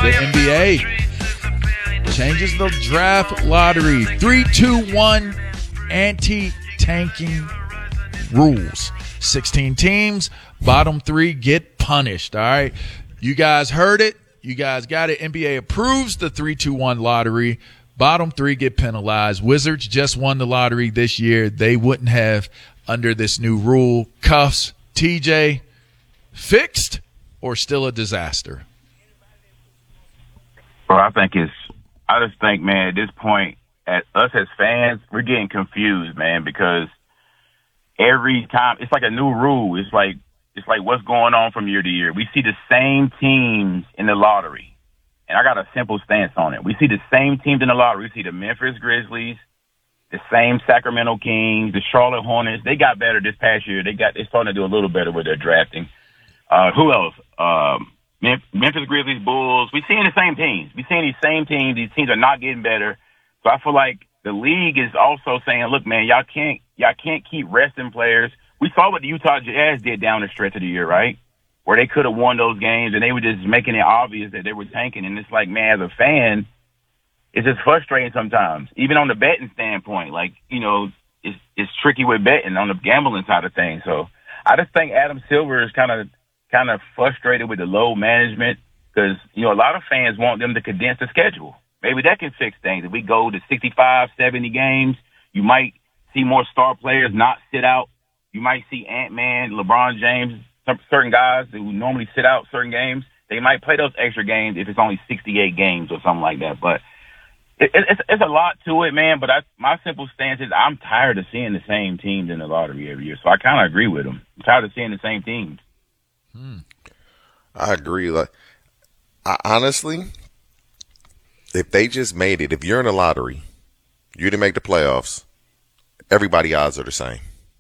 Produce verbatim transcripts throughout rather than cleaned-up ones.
the N B A changes the draft lottery. three two one anti-tanking rules. sixteen teams, bottom three get punished, all right? You guys heard it. You guys got it. N B A approves the three two one lottery. Bottom three get penalized. Wizards just won the lottery this year. They wouldn't have under this new rule. Cuffs, T J, fixed or still a disaster? Well, I think it's – I just think, man, at this point, at us as fans, we're getting confused, man, because every time – it's like a new rule. It's like it's like what's going on from year to year. We see the same teams in the lottery. And I got a simple stance on it. We see the same teams in the lottery. We see the Memphis Grizzlies, the same Sacramento Kings, the Charlotte Hornets. They got better this past year. They got they're starting to do a little better with their drafting. Uh, who else? Um, Memphis Grizzlies, Bulls. We're seeing the same teams. We're seeing these same teams. These teams are not getting better. So I feel like the league is also saying, look, man, y'all can't y'all can't keep resting players. We saw what the Utah Jazz did down the stretch of the year, right? Where they could have won those games, and they were just making it obvious that they were tanking. And it's like, man, as a fan, it's just frustrating sometimes. Even on the betting standpoint, like, you know, it's it's tricky with betting on the gambling side of things. So I just think Adam Silver is kind of kind of frustrated with the load management because, you know, a lot of fans want them to condense the schedule. Maybe that can fix things. If we go to sixty-five, seventy games, you might see more star players not sit out. You might see Ant-Man, LeBron James, some certain guys who normally sit out certain games, they might play those extra games if it's only sixty-eight games or something like that. But it, it, it's, it's a lot to it, man. But I, my simple stance is I'm tired of seeing the same teams in the lottery every year. So I kind of agree with them. I'm tired of seeing the same teams. Hmm. I agree. Like, I, honestly, if they just made it, if you're in a lottery, you didn't make the playoffs, everybody odds are the same.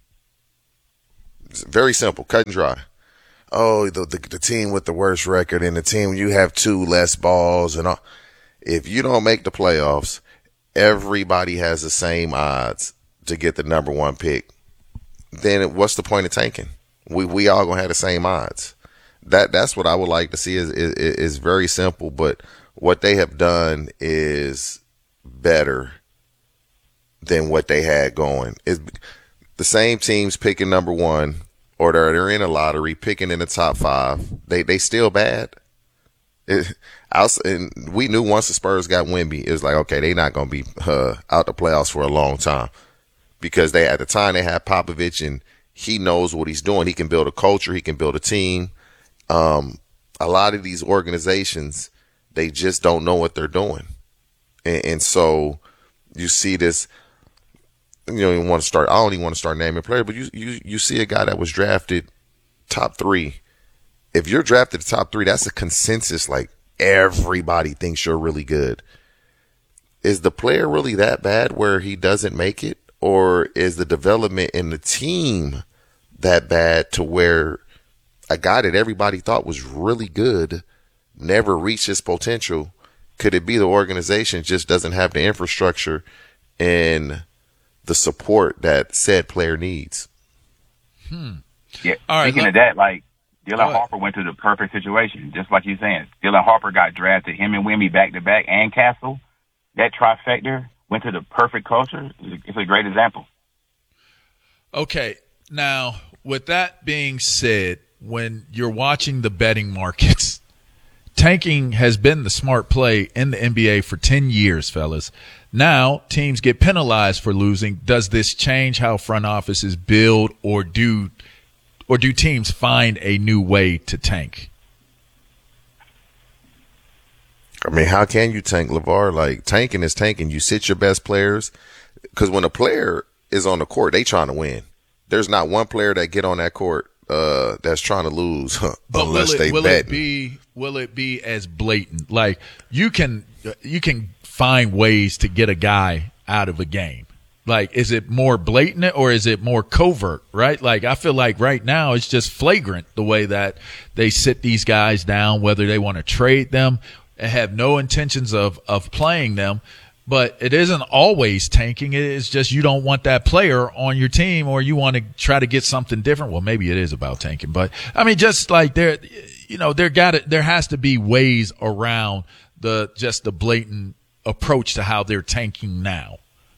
It's very simple, cut and dry. Oh, the, the the team with the worst record and the team you have two less balls and all. If you don't make the playoffs, everybody has the same odds to get the number one pick. Then what's the point of tanking? We we all gonna have the same odds. That that's what I would like to see. Is is, is very simple, but what they have done is better than what they had going. Is the same teams picking number one, or they're, they're in a lottery picking in the top five. They they still bad. It, I was, and we knew once the Spurs got Wemby, it was like, okay, they're not going to be uh, out the playoffs for a long time because they at the time they had Popovich and he knows what he's doing. He can build a culture. He can build a team. Um, a lot of these organizations, they just don't know what they're doing, and, and so you see this. You don't even want to start. I don't even want to start naming players, but you you you see a guy that was drafted top three. If you're drafted top three, that's a consensus. Like everybody thinks you're really good. Is the player really that bad where he doesn't make it, or is the development in the team that bad to where a guy that everybody thought was really good never reached his potential? Could it be the organization just doesn't have the infrastructure and the support that said player needs? Hmm. Yeah. All right, Speaking look, of that, like Dylan Harper went to the perfect situation, just like you're saying. Dylan Harper got drafted, him and Wemby back to back, and Castle. That trifecta went to the perfect culture. It's a great example. Okay, now with that being said, when you're watching the betting markets, tanking has been the smart play in the N B A for ten years, fellas. Now teams get penalized for losing. Does this change how front offices build, or do or do teams find a new way to tank? I mean, how can you tank, LeVar? Like, tanking is tanking. You sit your best players, because when a player is on the court, they trying to win. There's not one player that get on that court uh, that's trying to lose but unless will it, they will bet. It be, will it be as blatant? Like, you can you can find ways to get a guy out of a game. Like, is it more blatant or is it more covert, right? Like, I feel like right now it's just flagrant the way that they sit these guys down, whether they want to trade them and have no intentions of, of playing them. But it isn't always tanking. It is just you don't want that player on your team, or you want to try to get something different. Well, maybe it is about tanking. But, I mean, just like there, you know, there got there has to be ways around the just the blatant approach to how they're tanking now.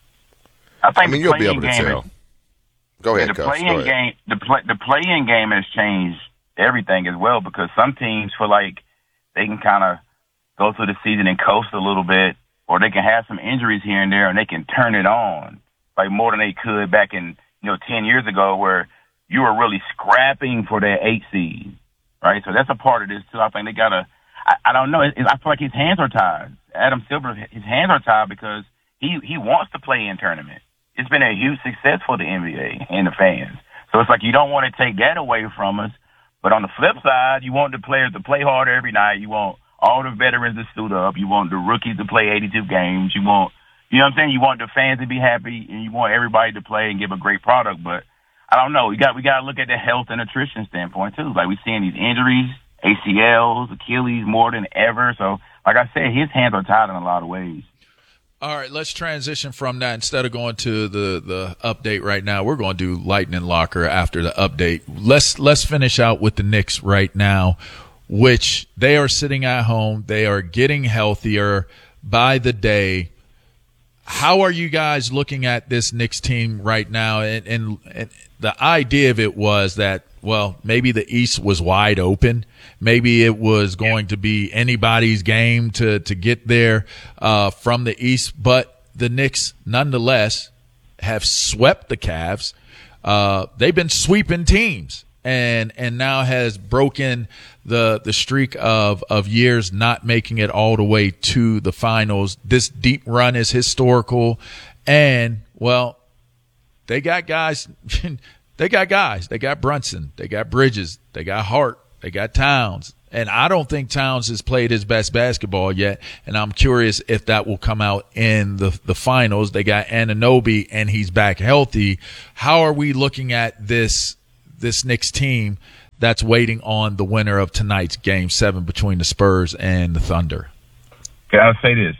I think I mean, the you'll be able to game tell. Is, Go ahead, the Coach. playing Go ahead. game, the play, the playing game has changed everything as well, because some teams feel like they can kind of go through the season and coast a little bit, or they can have some injuries here and there and they can turn it on like more than they could back in, you know, ten years ago, where you were really scrapping for that eight seed, right? So that's a part of this too. I think they gotta. I, I don't know. It, it, I feel like his hands are tied. Adam Silver, his hands are tied because he he wants to play in tournament. It's been a huge success for the N B A and the fans. So it's like you don't want to take that away from us. But on the flip side, you want the players to play harder every night. You want all the veterans to suit up. You want the rookies to play eighty-two games. You want, you know what I'm saying? You want the fans to be happy, and you want everybody to play and give a great product. But I don't know. We got we got to look at the health and nutrition standpoint too. Like we're seeing these injuries, A C Ls, Achilles more than ever. So like I said, his hands are tied in a lot of ways. All right, let's transition from that. Instead of going to the, the update right now, we're going to do Lightning Locker after the update. Let's let's finish out with the Knicks right now, which they are sitting at home. They are getting healthier by the day. How are you guys looking at this Knicks team right now? And, and, and the idea of it was that, well, maybe the East was wide open. Maybe it was going to be anybody's game to, to get there uh, from the East. But the Knicks, nonetheless, have swept the Cavs. Uh, they've been sweeping teams and and now has broken the the streak of, of years not making it all the way to the finals. This deep run is historical. And, well, they got guys – They got guys. They got Brunson. They got Bridges. They got Hart. They got Towns. And I don't think Towns has played his best basketball yet. And I'm curious if that will come out in the, the finals. They got Anunoby, and he's back healthy. How are we looking at this this Knicks team that's waiting on the winner of tonight's game seven between the Spurs and the Thunder? Can I say this?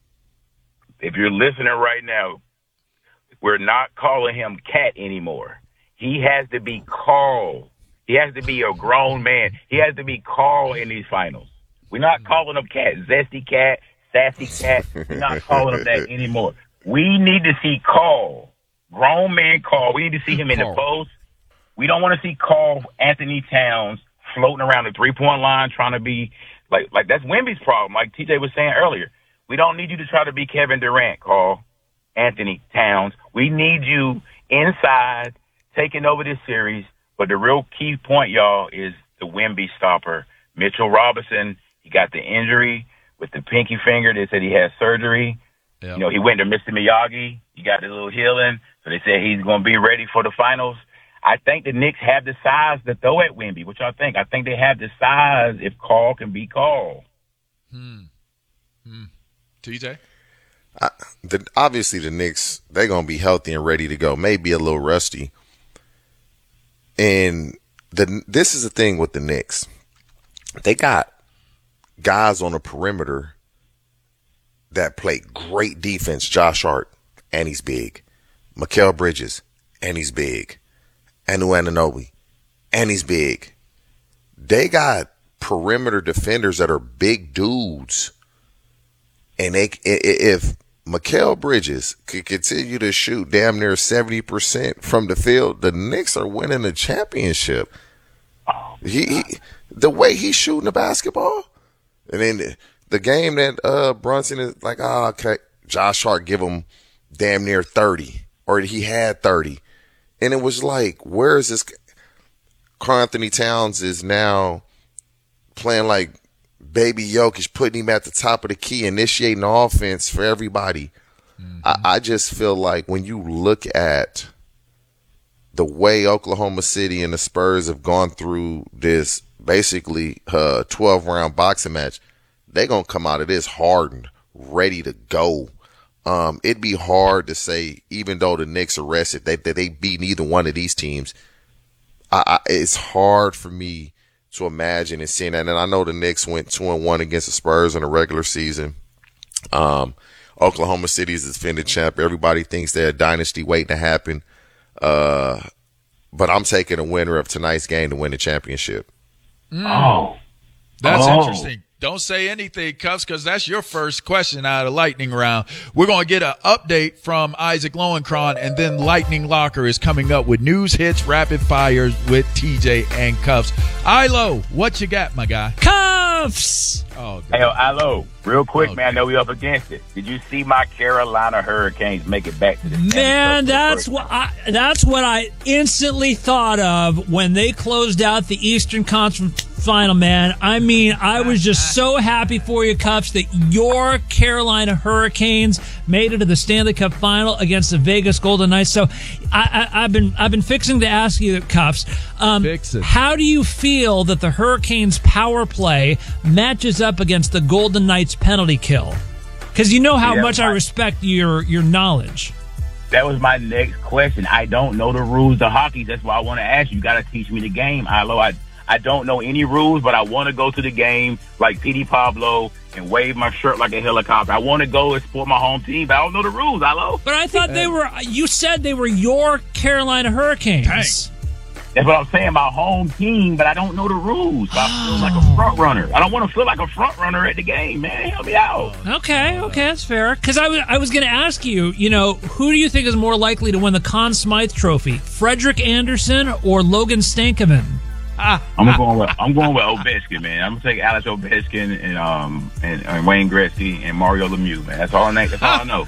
If you're listening right now, we're not calling him Cat anymore. He has to be called. He has to be a grown man. He has to be called in these finals. We're not calling him Cat, Zesty Cat, Sassy Cat. We're not calling him that anymore. We need to see Call, grown man Call. We need to see him in the post. We don't want to see Call Anthony Towns floating around the three-point line trying to be like like that's Wemby's problem. Like T J was saying earlier, we don't need you to try to be Kevin Durant, Call Anthony Towns. We need you inside, taking over this series. But the real key point, y'all, is the Wemby stopper. Mitchell Robinson, he got the injury with the pinky finger. They said he had surgery. Yep. You know, he went to Mister Miyagi. He got a little healing. So they said he's going to be ready for the finals. I think the Knicks have the size to throw at Wemby. What y'all think? I think they have the size if call can be called. Hmm. Hmm. T J? I, the, obviously, the Knicks, they're going to be healthy and ready to go. Maybe a little rusty. And the this is the thing with the Knicks. They got guys on the perimeter that play great defense. Josh Hart, and he's big. Mikal Bridges, and he's big. Anu Anunoby, and he's big. They got perimeter defenders that are big dudes. And they, if Mikal Bridges could continue to shoot damn near seventy percent from the field, the Knicks are winning the championship. He, he the way he's shooting the basketball. And then the, the game that uh, Brunson is like, oh, okay, Josh Hart give him damn near thirty, or he had thirty. And it was like, where is this? Karl Anthony Towns is now playing like Baby Jokic, putting him at the top of the key, initiating the offense for everybody. Mm-hmm. I, I just feel like when you look at the way Oklahoma City and the Spurs have gone through this basically uh, twelve-round boxing match, they're going to come out of this hardened, ready to go. Um, it'd be hard to say, even though the Knicks are rested, they, they beat neither one of these teams. I, I, it's hard for me to imagine and seeing that. And I know the Knicks went two and one against the Spurs in the regular season. Um, Oklahoma City is the defending champ. Everybody thinks they're a dynasty waiting to happen. Uh, but I'm taking a winner of tonight's game to win the championship. Mm. Oh, That's oh. interesting. Don't say anything, Cuffs, because that's your first question out of lightning round. We're going to get an update from Isaac Lowenkron, and then Lightning Locker is coming up with news hits, rapid fires with T J and Cuffs. Ilo, what you got, my guy? Cuffs! Oh, God. Hey, Ilo, real quick, oh, man, I know we up against it. Did you see my Carolina Hurricanes make it back to the Man, that's what I, that's what I instantly thought of when they closed out the Eastern Conference Final, man. I mean, I was just so happy for you, Cuffs, that your Carolina Hurricanes made it to the Stanley Cup Final against the Vegas Golden Knights. So I, I, I've been I've been fixing to ask you, Cuffs, um, Fix it. How do you feel that the Hurricanes' power play matches up against the Golden Knights' penalty kill? Because you know how yeah, much I respect your your knowledge. That was my next question. I don't know the rules of hockey. That's why I want to ask you. You got to teach me the game, Ilo. I I don't know any rules, but I want to go to the game like P D Pablo and wave my shirt like a helicopter. I want to go and support my home team, but I don't know the rules, Ilo. But I thought they were, you said they were your Carolina Hurricanes. Dang. That's what I'm saying, my home team, but I don't know the rules. So I feel like a front runner. I don't want to feel like a front runner at the game, man. Help me out. Okay, okay, that's fair. Because I, w- I was going to ask you, you know, who do you think is more likely to win the Conn Smythe Trophy, Frederik Andersen or Logan Stankoven? Ah, I'm going with I'm going with Ovechkin, man. I'm gonna take Alex Ovechkin and um and, and Wayne Gretzky and Mario Lemieux, man. That's all I that's all I know.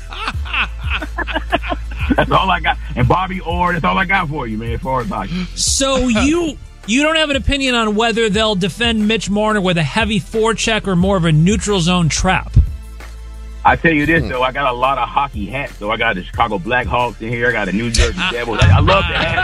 That's all I got. And Bobby Orr, that's all I got for you, man. As far as hockey. So you you don't have an opinion on whether they'll defend Mitch Marner with a heavy forecheck or more of a neutral zone trap? I tell you this, though, I got a lot of hockey hats, though. I got the Chicago Blackhawks in here. I got the New Jersey Devils. I, I love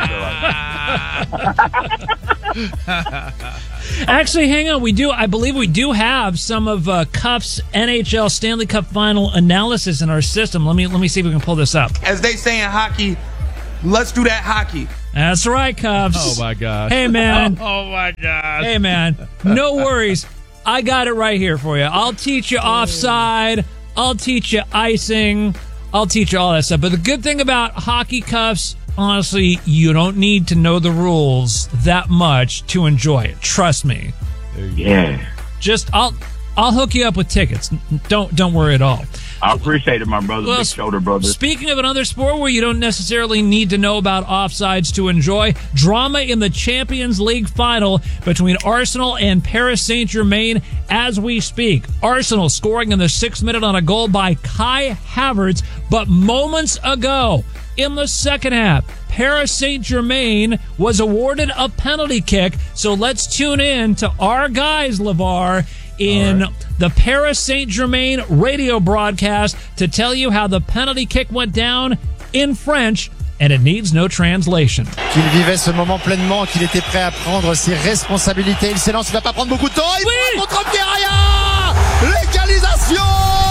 the hats, though. Actually, hang on. We do. I believe we do have some of uh, Cuff's N H L Stanley Cup Final analysis in our system. Let me let me see if we can pull this up. As they say in hockey, let's do that hockey. That's right, Cuffs. Oh, my gosh. Hey, man. Oh, my gosh. Hey, man. No worries. I got it right here for you. I'll teach you offside. I'll teach you icing. I'll teach you all that stuff. But the good thing about hockey, Cuffs, honestly, you don't need to know the rules that much to enjoy it. Trust me. Yeah. Just I'll I'll hook you up with tickets. Don't don't worry at all. I appreciate it, my brother. Well, Big shoulder brother. Speaking of another sport where you don't necessarily need to know about offsides to enjoy, drama in the Champions League final between Arsenal and Paris Saint-Germain as we speak. Arsenal scoring in the sixth minute on a goal by Kai Havertz, but moments ago in the second half, Paris Saint-Germain was awarded a penalty kick. So let's tune in to our guys, LeVar, in right. the Paris Saint-Germain radio broadcast to tell you how the penalty kick went down in French, and it needs no translation. Qu'il vivait ce moment pleinement, qu'il était prêt à prendre ses responsabilités. Il s'élance, il va pas prendre beaucoup de temps. Il oui. contre Pierre. L'égalisation.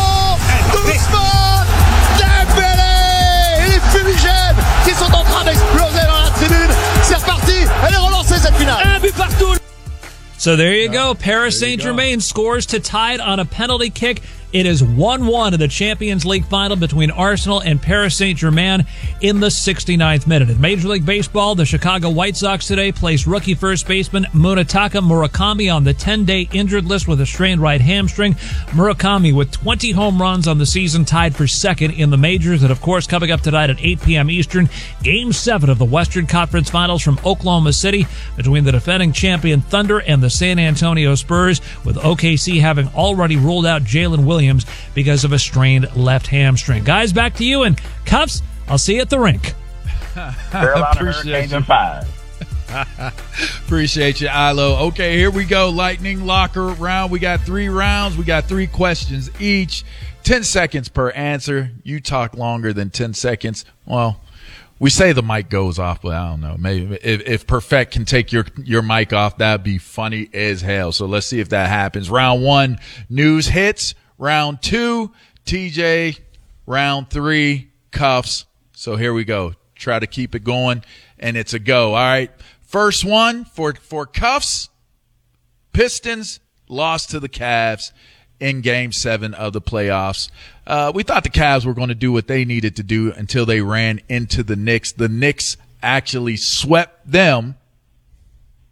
Doucement. Dembélé. Et les fumigènes qui sont en train d'exploser dans la tribune. C'est reparti. Elle est relancée cette finale. Un but partout. So there you go. Paris Saint-Germain scores to tie it on a penalty kick. It is one one in the Champions League final between Arsenal and Paris Saint-Germain in the sixty-ninth minute. In Major League Baseball, the Chicago White Sox today placed rookie first baseman Munetaka Murakami on the ten-day injured list with a strained right hamstring. Murakami, with twenty home runs on the season, tied for second in the majors. And, of course, coming up tonight at eight p.m. Eastern, Game seven of the Western Conference Finals from Oklahoma City between the defending champion Thunder and the San Antonio Spurs, with O K C having already ruled out Jalen Williams because of a strained left hamstring. Guys, back to you, and Cuffs, I'll see you at the rink. Appreciate you. Five. Appreciate you, Ilo. Okay, here we go. Lightning Locker round. We got three rounds. We got three questions each. Ten seconds per answer. You talk longer than ten seconds. Well, we say the mic goes off, but I don't know. Maybe if, if Perfect can take your your mic off, that'd be funny as hell. So let's see if that happens. Round one, news hits. Round two, T J. Round three, Cuffs. So here we go. Try to keep it going, and it's a go. All right. First one for, for Cuffs. Pistons lost to the Cavs in Game seven of the playoffs. Uh, we thought the Cavs were going to do what they needed to do until they ran into the Knicks. The Knicks actually swept them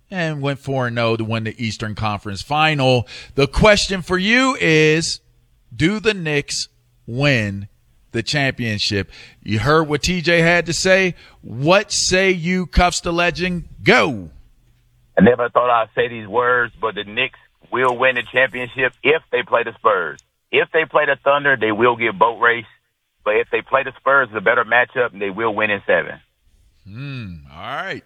and went four and oh to win the Eastern Conference Final. The question for you is, do the Knicks win the championship? You heard what T J had to say. What say you, Cuffs the Legend? Go. I never thought I'd say these words, but the Knicks will win the championship if they play the Spurs. If they play the Thunder, they will get boat race. But if they play the Spurs, it's a better matchup, and they will win in seven. Hmm. All right.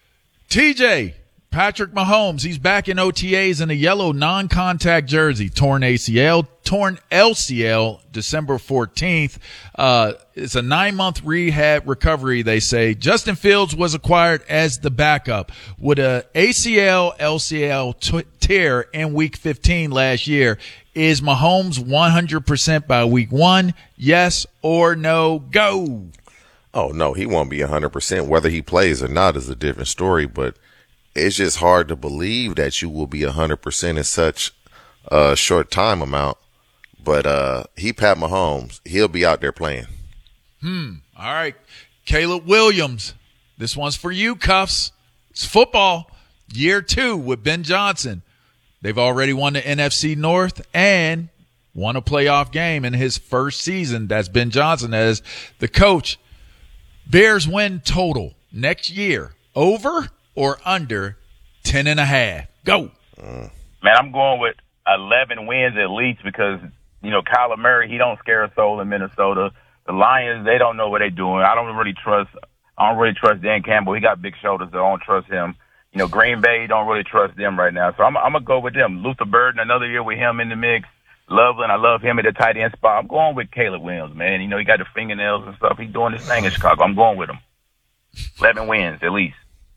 T J, Patrick Mahomes, he's back in O T As in a yellow non-contact jersey. Torn A C L, torn L C L, December fourteenth. Uh, it's a nine-month rehab recovery, they say. Justin Fields was acquired as the backup with a A C L, L C L t- tear in week fifteen last year. Is Mahomes one hundred percent by week one? Yes or no? Go. Oh, no, he won't be one hundred percent. Whether he plays or not is a different story, but it's just hard to believe that you will be one hundred percent in such a short time amount. But uh, he, Pat Mahomes, he'll be out there playing. Hmm. All right. Caleb Williams, this one's for you, Cuffs. It's football. Year two with Ben Johnson. They've already won the N F C North and won a playoff game in his first season. That's Ben Johnson as the coach. Bears win total next year, over or under ten and a half. Go. Man, I'm going with eleven wins at least because, you know, Kyler Murray, he don't scare a soul in Minnesota. The Lions, they don't know what they're doing. I don't really trust, I don't really trust Dan Campbell. He got big shoulders, so I don't trust him. You know, Green Bay, don't really trust them right now. So I'm, I'm going to go with them. Luther Burden, another year with him in the mix. Loveland, I love him at the tight end spot. I'm going with Caleb Williams, man. You know, he got the fingernails and stuff. He's doing his thing in Chicago. I'm going with him. eleven wins, at least.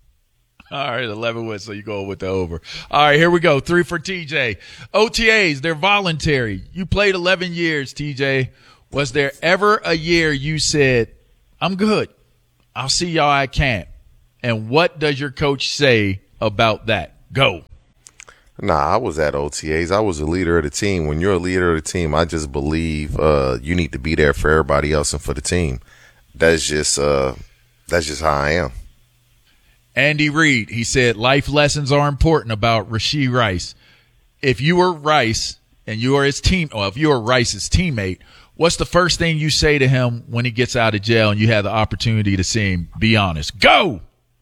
All right, eleven wins, so you go with the over. All right, here we go. Three for T J. O T As, they're voluntary. You played eleven years, T J. Was there ever a year you said, I'm good, I'll see y'all at camp? And what does your coach say about that? Go. Nah, I was at O T As. I was a leader of the team. When you're a leader of the team, I just believe uh, you need to be there for everybody else and for the team. That's just uh, that's just how I am. Andy Reid, he said life lessons are important about Rashee Rice. If you were Rice and you are his team, or if you are Rice's teammate, what's the first thing you say to him when he gets out of jail and you have the opportunity to see him? Be honest. Go.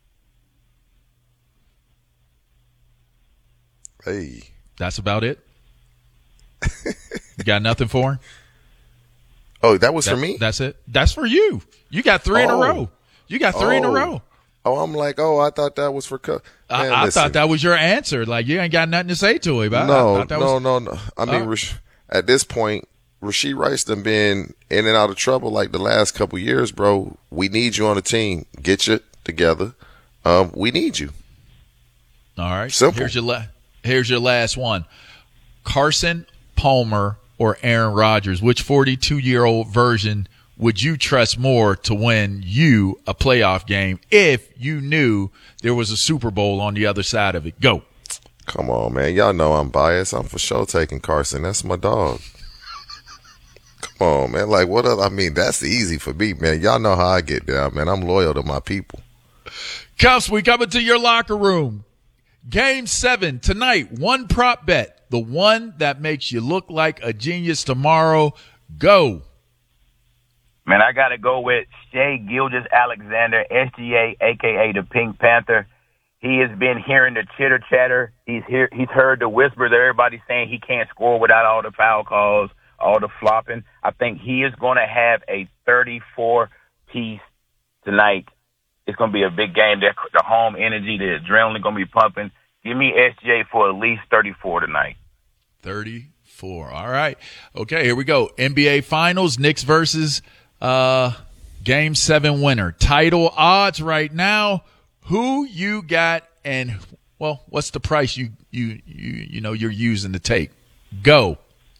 Hey. That's about it? You got nothing for him? Oh, that was that, for me? That's it? That's for you. You got three oh. in a row. You got three oh. in a row. Oh, I'm like, oh, I thought that was for – I, I thought that was your answer. Like, you ain't got nothing to say to him. No, I, I no, was, no, no. I mean, uh, Rash- at this point, Rashee Rice done been in and out of trouble like the last couple years, bro. We need you on the team. Get you together. Um, we need you. All right. Simple. Here's your la- Here's your last one. Carson Palmer or Aaron Rodgers, which forty-two-year-old version would you trust more to win you a playoff game if you knew there was a Super Bowl on the other side of it? Go. Come on, man. Y'all know I'm biased. I'm for sure taking Carson. That's my dog. Come on, man. Like, what else? I mean, that's easy for me, man. Y'all know how I get down, man. I'm loyal to my people. Cuffs, we coming to your locker room. Game seven tonight, one prop bet, the one that makes you look like a genius tomorrow. Go. Man, I got to go with Shai Gilgeous-Alexander, S G A, a k a the Pink Panther. He has been hearing the chitter-chatter. He's hear, He's heard the whispers that everybody's saying he can't score without all the foul calls, all the flopping. I think he is going to have a thirty-four piece tonight. It's going to be a big game. The, the home energy, the adrenaline going to be pumping. Give me S G A for at least thirty-four tonight. thirty-four. All right. Okay, here we go. N B A Finals, Knicks versus uh, Game seven winner. Title odds right now. Who you got and, well, what's the price you, you, you, you know, you're using to take? Go.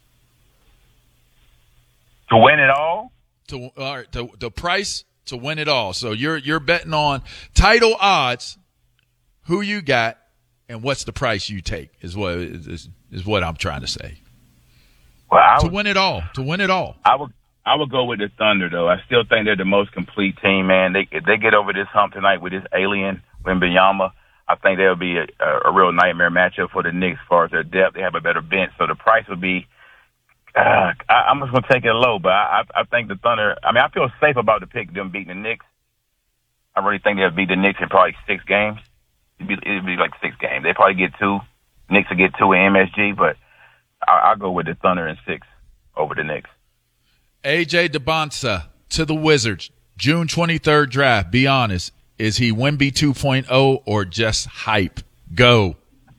To win it all? To, all right, to, the price to win it all. So you're you're betting on title odds, who you got, and what's the price you take is what is, is what I'm trying to say. Well, I to would, win it all, to win it all. I would I would go with the Thunder though. I still think they're the most complete team, man. They if they get over this hump tonight with this alien Wembanyama, I think there'll be a, a real nightmare matchup for the Knicks as far as their depth. They have a better bench, so the price will be. Uh, I, I'm just gonna take it low, but I, I think the Thunder. I mean, I feel safe about the pick them beating the Knicks. I really think they'll beat the Knicks in probably six games. It'd be, it'd be like six games. They probably get two. Knicks will get two in M S G, but I, I'll go with the Thunder in six over the Knicks. A J Dybantsa to the Wizards. June twenty-third draft. Be honest. Is he Wemby two point oh or just hype? Go.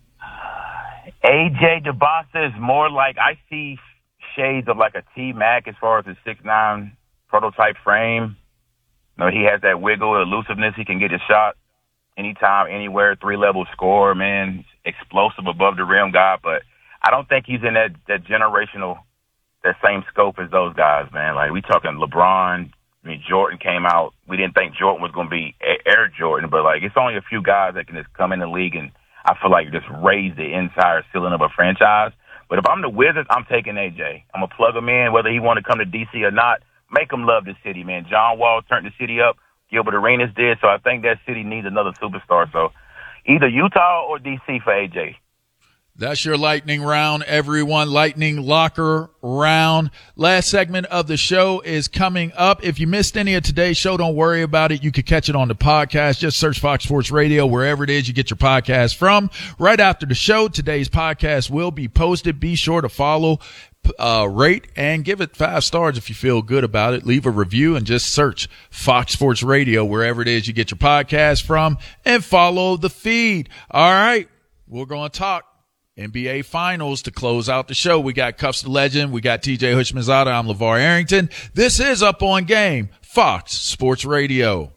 A J Dybantsa is more like, I see shades of like a T-Mac as far as his six nine prototype frame. You know, he has that wiggle, elusiveness. He can get his shot anytime, anywhere, three-level scorer, man. Explosive above the rim guy, but I don't think he's in that, that generational, that same scope as those guys, man. Like, we talking LeBron. I mean, Jordan came out. We didn't think Jordan was going to be Air Jordan, but, like, it's only a few guys that can just come in the league and I feel like just raise the entire ceiling of a franchise. But if I'm the Wizards, I'm taking A J. I'm going to plug him in, whether he want to come to D C or not. Make him love the city, man. John Wall turned the city up. Gilbert Arenas did. So I think that city needs another superstar. So either Utah or D C for A J. That's your lightning round, everyone. Lightning locker round. Last segment of the show is coming up. If you missed any of today's show, don't worry about it. You can catch it on the podcast. Just search Fox Sports Radio wherever it is you get your podcast from. Right after the show, today's podcast will be posted. Be sure to follow, uh, rate, and give it five stars if you feel good about it. Leave a review and just search Fox Sports Radio wherever it is you get your podcast from and follow the feed. All right. We're going to talk N B A Finals to close out the show. We got Cuffs the Legend. We got T J Hushmanzada. I'm LeVar Arrington. This is Up on Game, Fox Sports Radio.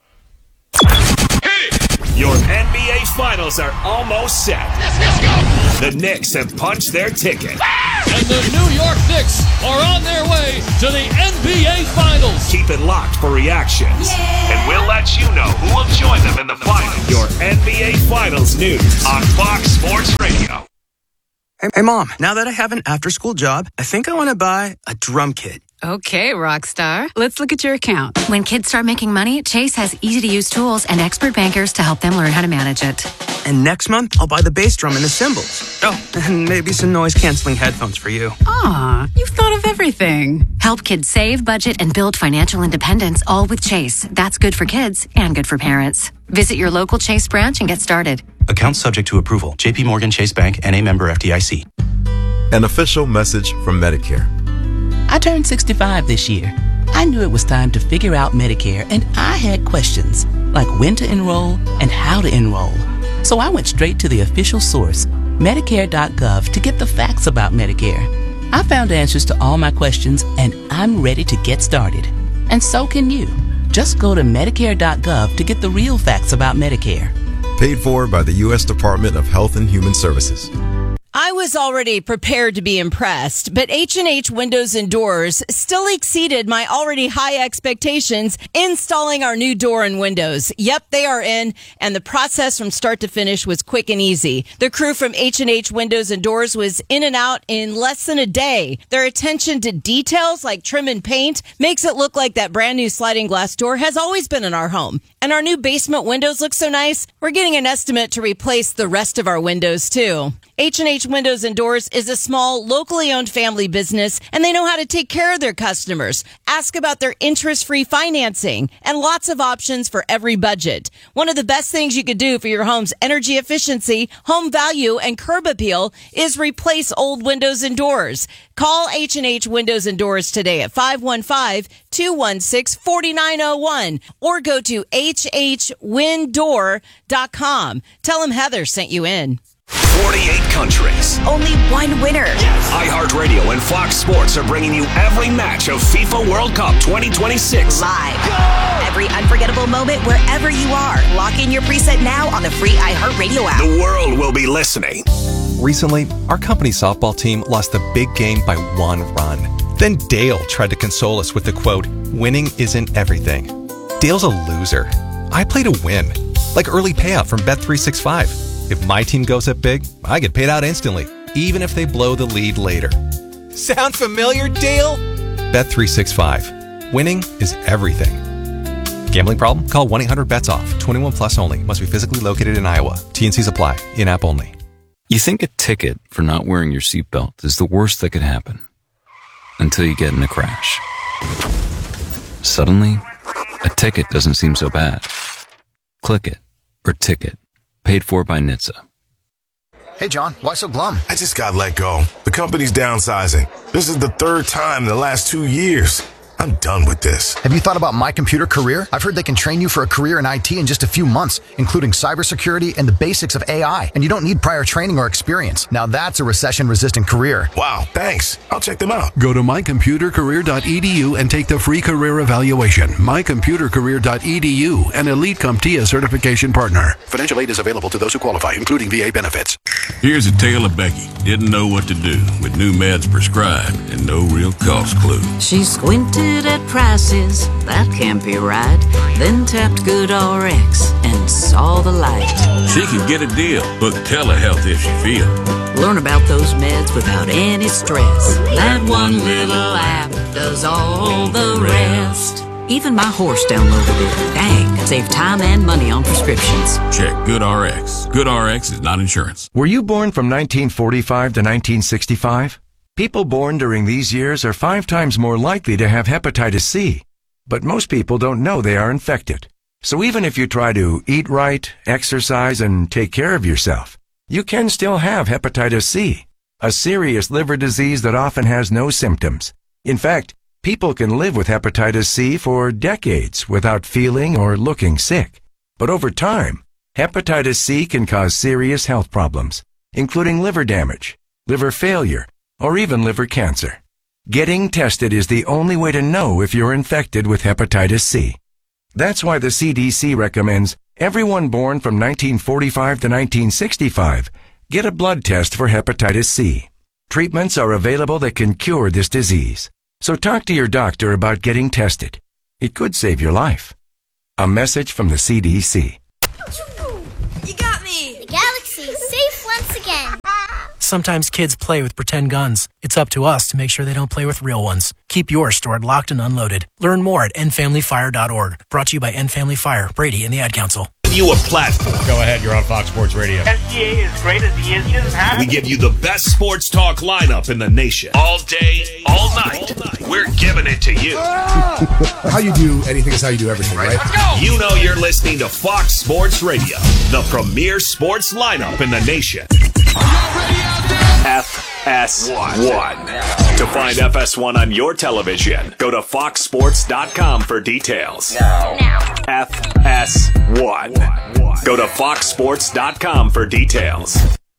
Your N B A Finals are almost set. Let's, let's go. The Knicks have punched their ticket. And the New York Knicks are on their way to the N B A Finals. Keep it locked for reactions. Yeah. And we'll let you know who will join them in the finals. Your N B A Finals news on Fox Sports Radio. Hey, hey, Mom, now that I have an after-school job, I think I want to buy a drum kit. Okay, Rockstar. Let's look at your account. When kids start making money, Chase has easy-to-use tools and expert bankers to help them learn how to manage it. And next month, I'll buy the bass drum and the cymbals. Oh, and maybe some noise-canceling headphones for you. Aw, you've thought of everything. Help kids save, budget, and build financial independence, all with Chase. That's good for kids and good for parents. Visit your local Chase branch and get started. Account subject to approval. J P Morgan Chase Bank and a member F D I C. An official message from Medicare. I turned sixty-five this year. I knew it was time to figure out Medicare, and I had questions, like when to enroll and how to enroll. So I went straight to the official source, Medicare dot gov, to get the facts about Medicare. I found answers to all my questions, and I'm ready to get started. And so can you. Just go to Medicare dot gov to get the real facts about Medicare. Paid for by the U S Department of Health and Human Services. I was already prepared to be impressed, but H and H Windows and Doors still exceeded my already high expectations installing our new door and windows. Yep, they are in, and the process from start to finish was quick and easy. The crew from H and H Windows and Doors was in and out in less than a day. Their attention to details like trim and paint makes it look like that brand new sliding glass door has always been in our home. And our new basement windows look so nice, we're getting an estimate to replace the rest of our windows too. H and H Windows and Doors is a small, locally owned family business, and they know how to take care of their customers. Ask about their interest-free financing and lots of options for every budget. One of the best things you could do for your home's energy efficiency, home value, and curb appeal is replace old windows and doors. Call H and H Windows and Doors today at five one five, two one six, four nine zero one or go to H H win door dot com. Tell them Heather sent you in. forty-eight countries. Only one winner. Yes. iHeartRadio and Fox Sports are bringing you every match of FIFA World Cup twenty twenty-six. Live. Go! Every unforgettable moment wherever you are. Lock in your preset now on the free iHeartRadio app. The world will be listening. Recently, our company softball team lost the big game by one run. Then Dale tried to console us with the quote, "Winning isn't everything." Dale's a loser. I play to win. Like early payout from Bet three sixty-five. If my team goes up big, I get paid out instantly, even if they blow the lead later. Sound familiar, Dale? Bet three sixty-five. Winning is everything. Gambling problem? Call one eight hundred bets off. twenty-one plus only. Must be physically located in Iowa. T and Cs apply. In-app only. You think a ticket for not wearing your seatbelt is the worst that could happen. Until you get in a crash. Suddenly, a ticket doesn't seem so bad. Click it, or ticket. Paid for by N H T S A. Hey, John, why so glum? I just got let go. The company's downsizing. This is the third time in the last two years. I'm done with this. Have you thought about My Computer Career? I've heard they can train you for a career in I T in just a few months, including cybersecurity and the basics of A I. And you don't need prior training or experience. Now that's a recession-resistant career. Wow, thanks. I'll check them out. Go to my computer career dot e d u and take the free career evaluation. my computer career dot e d u, an Elite CompTIA certification partner. Financial aid is available to those who qualify, including V A benefits. Here's a tale of Becky. Didn't know what to do with new meds prescribed and no real cost clue. She squinted at prices, that can't be right. Then tapped GoodRx and saw the light. She can get a deal. Book telehealth if she feels. Learn about those meds without any stress. That one little app does all the rest. Even my horse downloaded it. Dang, save time and money on prescriptions. Check GoodRx. GoodRx is not insurance. Were you born from nineteen forty-five to nineteen sixty-five? People born during these years are five times more likely to have hepatitis C. But most people don't know they are infected. So even if you try to eat right, exercise, and take care of yourself, you can still have hepatitis C, a serious liver disease that often has no symptoms. In fact, people can live with hepatitis C for decades without feeling or looking sick. But over time, hepatitis C can cause serious health problems, including liver damage, liver failure, or even liver cancer. Getting tested is the only way to know if you're infected with hepatitis C. That's why the C D C recommends everyone born from nineteen forty-five to nineteen sixty-five get a blood test for hepatitis C. Treatments are available that can cure this disease. So talk to your doctor about getting tested. It could save your life. A message from the C D C. You got me! The galaxy's safe once again. Sometimes kids play with pretend guns. It's up to us to make sure they don't play with real ones. Keep yours stored locked and unloaded. Learn more at end family fire dot org. Brought to you by End Family Fire, Brady, and the Ad Council. You a platform. Go ahead, you're on Fox Sports Radio. S G A is great as he is. He doesn't have We give you the best sports talk lineup in the nation. All day, all night. All night. We're giving it to you. How you do anything is how you do everything, right? Let's go. You know you're listening to Fox Sports Radio, the premier sports lineup in the nation. F S one. To find F S one on your television, go to fox sports dot com for details. Now. F S one. Go to fox sports dot com for details.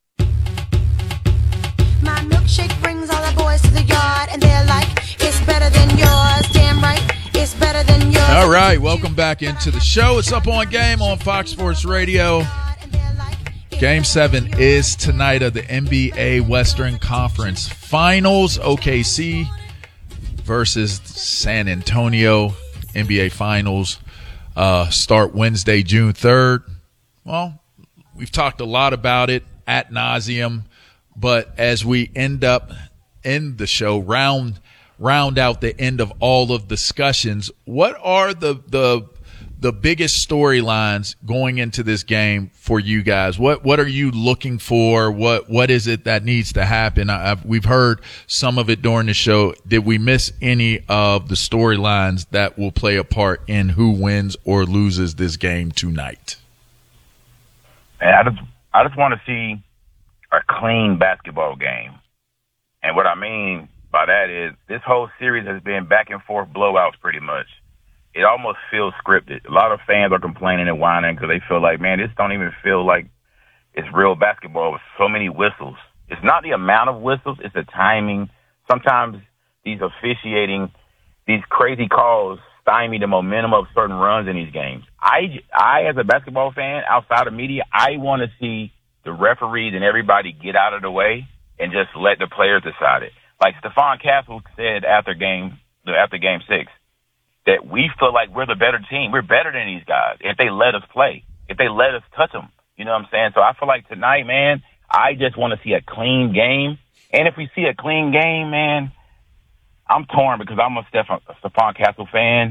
My milkshake brings all the boys to the yard, and they're like, it's better than yours. Damn right, it's better than yours. All right, welcome back into the show. It's Up On Game on Fox Sports Radio. Game seven is tonight of the N B A Western Conference Finals. O K C versus San Antonio. N B A Finals uh, start Wednesday, June third. Well, we've talked a lot about it ad nauseum, but as we end up in the show, round round out the end of all of discussions, what are the the the biggest storylines going into this game for you guys? What what are you looking for? What what is it that needs to happen? I, I've, we've heard some of it during the show. Did we miss any of the storylines that will play a part in who wins or loses this game tonight? And I just I just want to see a clean basketball game. And what I mean by that is this whole series has been back and forth blowouts pretty much. It almost feels scripted. A lot of fans are complaining and whining because they feel like, man, this don't even feel like it's real basketball with so many whistles. It's not the amount of whistles, it's the timing. Sometimes these officiating, these crazy calls stymie the momentum of certain runs in these games. I, I as a basketball fan, outside of media, I want to see the referees and everybody get out of the way and just let the players decide it. Like Stephon Castle said after game, after game six, that we feel like we're the better team. We're better than these guys if they let us play, if they let us touch them. You know what I'm saying? So I feel like tonight, man, I just want to see a clean game. And if we see a clean game, man, I'm torn because I'm a Stephon, Stephon Castle fan.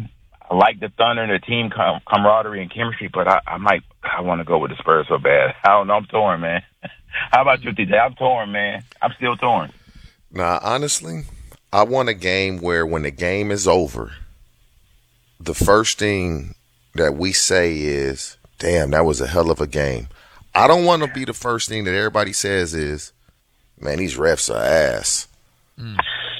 I like the Thunder and the team com- camaraderie and chemistry, but I, I might I want to go with the Spurs so bad. I don't know. I'm torn, man. How about you, T J? I'm torn, man. I'm still torn. Nah, honestly, I want a game where when the game is over, the first thing that we say is, damn, that was a hell of a game. I don't want to be the first thing that everybody says is, man, these refs are ass. Mm.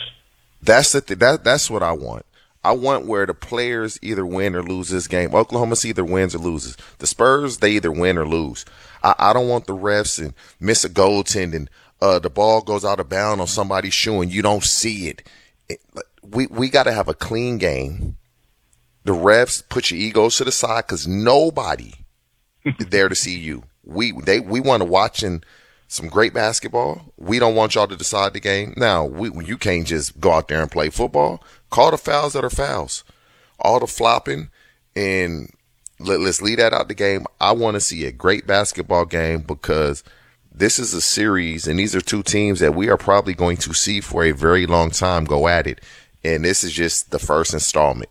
That's the th- that that's what I want. I want where the players either win or lose this game. Oklahoma City either wins or loses. The Spurs, they either win or lose. I, I don't want the refs and miss a goaltending. Uh, the ball goes out of bounds on somebody's shoe and you don't see it. it we we got to have a clean game. The refs, put your egos to the side because nobody is there to see you. We they we want to watching some great basketball. We don't want y'all to decide the game. Now, we, you can't just go out there and play football. Call the fouls that are fouls. All the flopping, and let, let's leave that out the game. I want to see a great basketball game because this is a series, and these are two teams that we are probably going to see for a very long time go at it. And this is just the first installment.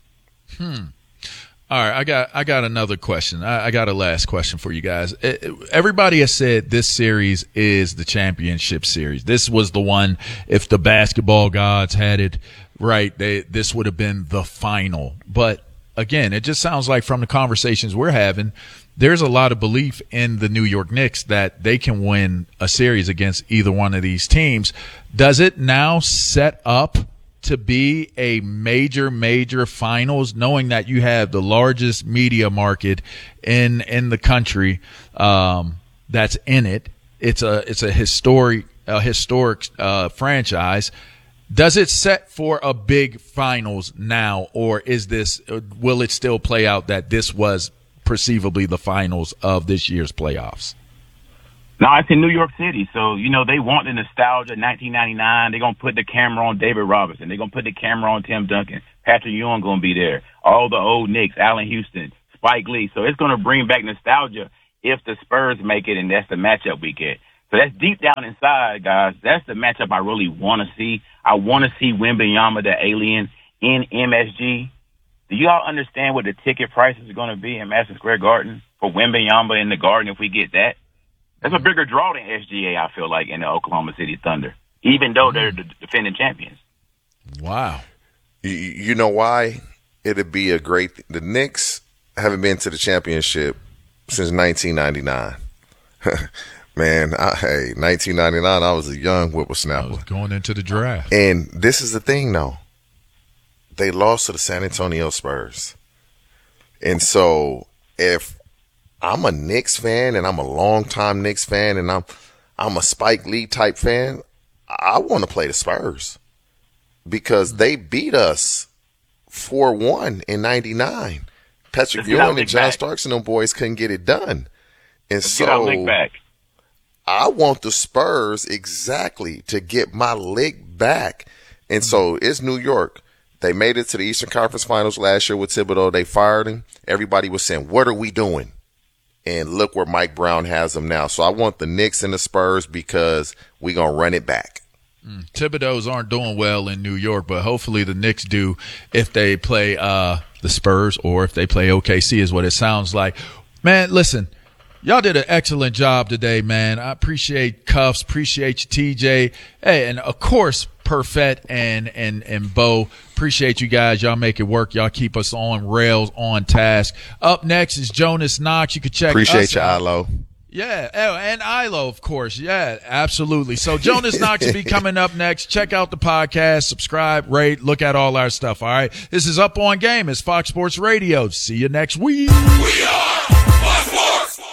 Hmm. All right, I got I got another question. I, I got a last question for you guys. It, it, everybody has said this series is the championship series. This was the one, if the basketball gods had it right, they, this would have been the final. But, again, it just sounds like from the conversations we're having, there's a lot of belief in the New York Knicks that they can win a series against either one of these teams. Does it now set up to be a major, major finals, knowing that you have the largest media market in in the country um, that's in it? It's a it's a historic a historic uh, franchise. Does it set for a big finals now, or is this will it still play out that this was perceivably the finals of this year's playoffs? No, it's in New York City. So, you know, they want the nostalgia of nineteen ninety-nine. They're going to put the camera on David Robinson. They're going to put the camera on Tim Duncan. Patrick Ewing going to be there. All the old Knicks, Allen Houston, Spike Lee. So it's going to bring back nostalgia if the Spurs make it, and that's the matchup we get. So that's deep down inside, guys. That's the matchup I really want to see. I want to see Wembanyama, the alien, in M S G. Do you all understand what the ticket prices are going to be in Madison Square Garden for Wembanyama in the Garden if we get that? That's a bigger draw than S G A, I feel like, in the Oklahoma City Thunder, even though they're the defending champions. Wow. You, you know why? It'd be a great – the Knicks haven't been to the championship since nineteen ninety-nine. Man, I, hey, nineteen ninety-nine, I was a young whippersnapper. I was going into the draft. And this is the thing, though. They lost to the San Antonio Spurs. And so if – I'm a Knicks fan, and I'm a longtime Knicks fan, and I'm I'm a Spike Lee type fan. I want to play the Spurs because they beat us four one in ninety-nine. Patrick Ewing and John Starks and them boys couldn't get it done. And Let's so back. I want the Spurs exactly to get my lick back. And so it's New York. They made it to the Eastern Conference Finals last year with Thibodeau. They fired him. Everybody was saying, what are we doing? And look where Mike Brown has them now. So I want the Knicks and the Spurs because we're going to run it back. Mm. Thibodeau's aren't doing well in New York, but hopefully the Knicks do if they play uh, the Spurs or if they play O K C is what it sounds like. Man, listen, y'all did an excellent job today, man. I appreciate Cuffs, appreciate you, T J. Hey, and, of course, Perfett and, and, and Bo. Appreciate you guys. Y'all make it work. Y'all keep us on rails, on task. Up next is Jonas Knox. You can check Appreciate us you, out. Ilo. Yeah, oh, and Ilo, of course. Yeah, absolutely. So Jonas Knox will be coming up next. Check out the podcast, subscribe, rate, look at all our stuff, all right? This is Up On Game. It's Fox Sports Radio. See you next week. We are Fox Sports.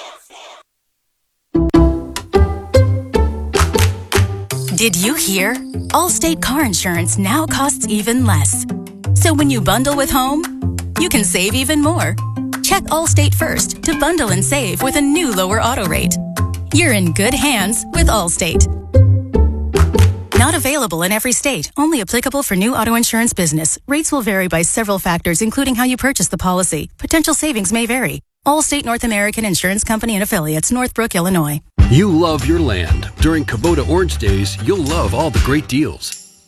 Did you hear? Allstate car insurance now costs even less. So when you bundle with home, you can save even more. Check Allstate first to bundle and save with a new lower auto rate. You're in good hands with Allstate. Not available in every state. Only applicable for new auto insurance business. Rates will vary by several factors, including how you purchase the policy. Potential savings may vary. Allstate North American Insurance Company and Affiliates, Northbrook, Illinois. You love your land. During Kubota Orange Days, you'll love all the great deals.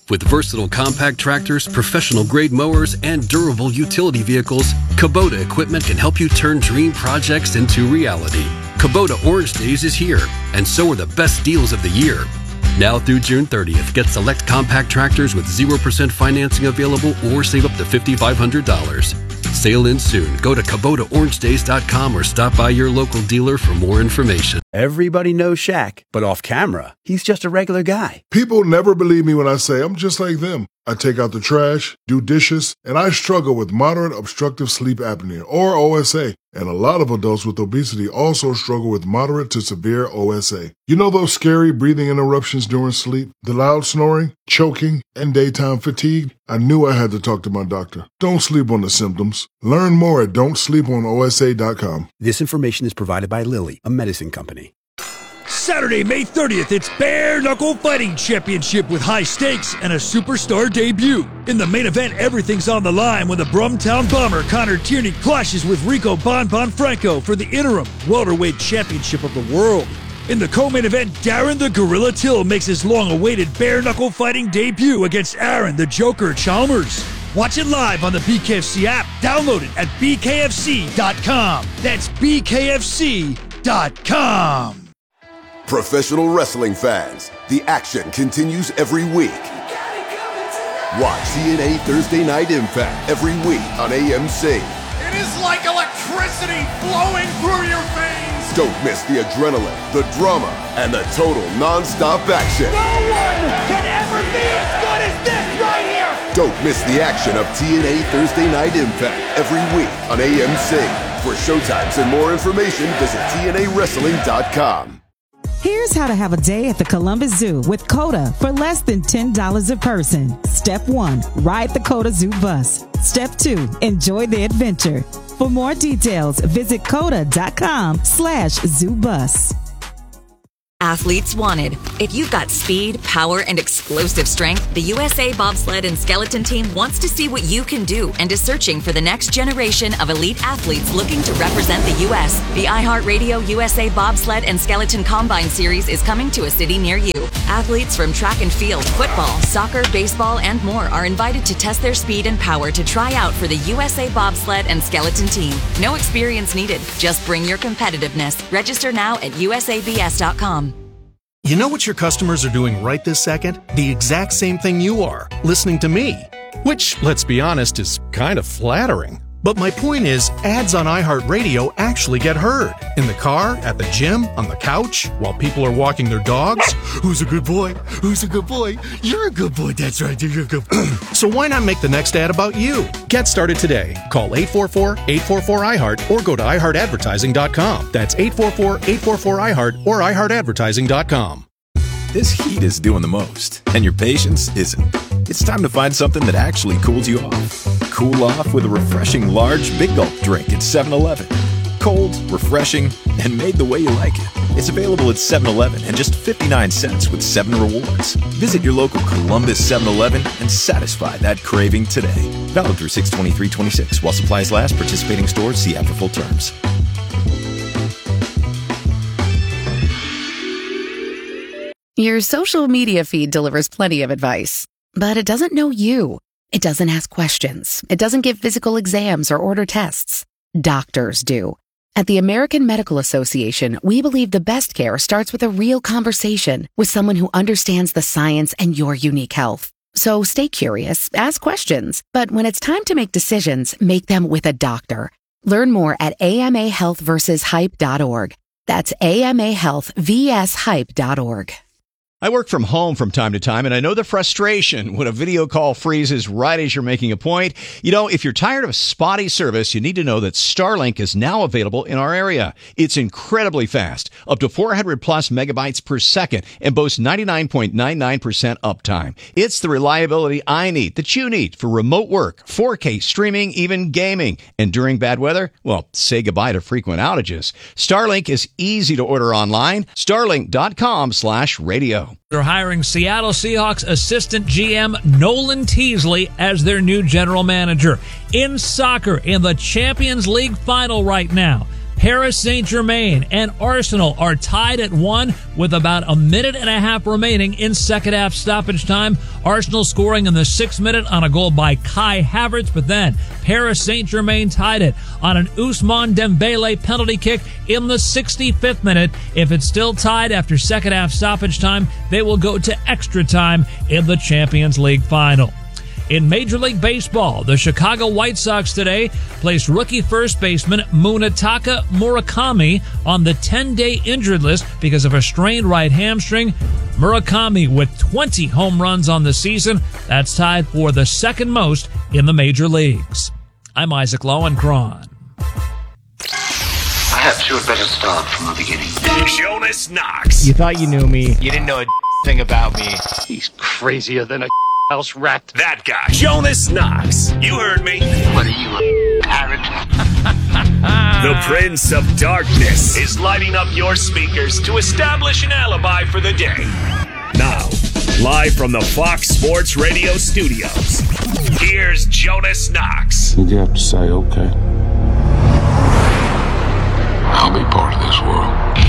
With versatile compact tractors, professional-grade mowers, and durable utility vehicles, Kubota equipment can help you turn dream projects into reality. Kubota Orange Days is here, and so are the best deals of the year. Now through June thirtieth, get select compact tractors with zero percent financing available or save up to five thousand five hundred dollars. Sale ends soon. Go to Kubota Orange Days dot com or stop by your local dealer for more information. Everybody knows Shaq, but off camera, he's just a regular guy. People never believe me when I say I'm just like them. I take out the trash, do dishes, and I struggle with moderate obstructive sleep apnea, or O S A. And a lot of adults with obesity also struggle with moderate to severe O S A. You know those scary breathing interruptions during sleep, the loud snoring, choking, and daytime fatigue? I knew I had to talk to my doctor. Don't sleep on the symptoms. Learn more at don't sleep on O S A dot com. This information is provided by Lilly, a medicine company. Saturday, May thirtieth, it's Bare Knuckle Fighting Championship with high stakes and a superstar debut. In the main event, everything's on the line when the Brumtown Bomber Connor Tierney clashes with Rico Bon Bon Franco for the interim welterweight championship of the world. In the co-main event, Darren the Gorilla Till makes his long-awaited Bare Knuckle Fighting debut against Aaron the Joker Chalmers. Watch it live on the B K F C app. Download it at B K F C dot com. That's B K F C dot com. Professional wrestling fans, the action continues every week. Watch T N A Thursday Night Impact every week on A M C. It is like electricity flowing through your veins. Don't miss the adrenaline, the drama, and the total non-stop action. No one can ever be as good as this right here. Don't miss the action of T N A Thursday Night Impact every week on A M C. For showtimes and more information, visit T N A wrestling dot com. Here's how to have a day at the Columbus Zoo with COTA for less than ten dollars a person. Step one, ride the COTA Zoo bus. Step two, enjoy the adventure. For more details, visit COTA dot com slash zoo bus. Athletes wanted. If you've got speed, power, and explosive strength, the U S A Bobsled and Skeleton Team wants to see what you can do and is searching for the next generation of elite athletes looking to represent the U S. The iHeartRadio U S A Bobsled and Skeleton Combine Series is coming to a city near you. Athletes from track and field, football, soccer, baseball, and more are invited to test their speed and power to try out for the U S A Bobsled and Skeleton Team. No experience needed. Just bring your competitiveness. Register now at U S A B S dot com. You know what your customers are doing right this second? The exact same thing you are, listening to me. Which, let's be honest, is kind of flattering. But my point is, ads on iHeartRadio actually get heard. In the car, at the gym, on the couch, while people are walking their dogs. Who's a good boy? Who's a good boy? You're a good boy. That's right. You're a good boy. So why not make the next ad about you? Get started today. Call eight four four, eight four four, I heart or go to i heart advertising dot com. That's eight four four, eight four four, I heart or i heart advertising dot com. This heat is doing the most, and your patience isn't. It's time to find something that actually cools you off. Cool off with a refreshing large Big Gulp drink at seven eleven. Cold, refreshing, and made the way you like it. It's available at seven eleven and just fifty-nine cents with seven rewards. Visit your local Columbus seven eleven and satisfy that craving today. Valid through six twenty-three twenty-six. While supplies last, participating stores see app for full terms. Your social media feed delivers plenty of advice, but it doesn't know you. It doesn't ask questions. It doesn't give physical exams or order tests. Doctors do. At the American Medical Association, we believe the best care starts with a real conversation with someone who understands the science and your unique health. So stay curious, ask questions, but when it's time to make decisions, make them with a doctor. Learn more at A M A health versus hype dot org. That's A M A health versus hype dot org. I work from home from time to time, and I know the frustration when a video call freezes right as you're making a point. You know, if you're tired of spotty service, you need to know that Starlink is now available in our area. It's incredibly fast, up to four hundred plus megabytes per second, and boasts ninety-nine point nine nine percent uptime. It's the reliability I need, that you need, for remote work, four K streaming, even gaming. And during bad weather, well, say goodbye to frequent outages. Starlink is easy to order online. Starlink dot com slash radio. They're hiring Seattle Seahawks assistant G M Nolan Teasley as their new general manager. In soccer, in the Champions League final right now, Paris Saint-Germain and Arsenal are tied at one with about a minute and a half remaining in second half stoppage time. Arsenal scoring in the sixth minute on a goal by Kai Havertz, but then Paris Saint-Germain tied it on an Ousmane Dembele penalty kick in the sixty-fifth minute. If it's still tied after second half stoppage time, they will go to extra time in the Champions League final. In Major League Baseball, the Chicago White Sox today placed rookie first baseman Munetaka Murakami on the ten-day injured list because of a strained right hamstring. Murakami with twenty home runs on the season. That's tied for the second most in the major leagues. I'm Isaac Lowenkron. Perhaps you had better start from the beginning. Jonas Knox. You thought you knew me. You didn't know a thing about me. He's crazier than a house rat. That guy, Jonas Knox. You heard me. What are you, a parrot? The Prince of Darkness is lighting up your speakers to establish an alibi for the day. Now, live from the Fox Sports Radio studios, here's Jonas Knox. You'd have to say, okay, I'll be part of this world.